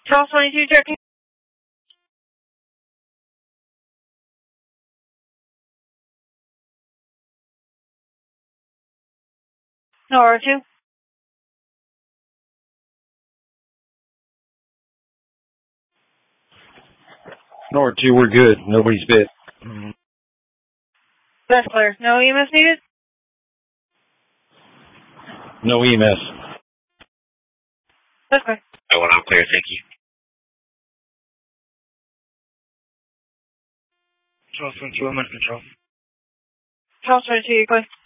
Charles 22, Jet. No, R2. Nor 2, we're good. Nobody's bit. That's clear. No EMS needed? No EMS. That's clear. Oh, well, I'm clear, thank you. Charles 22, I'm under control. Charles 22, you're clear.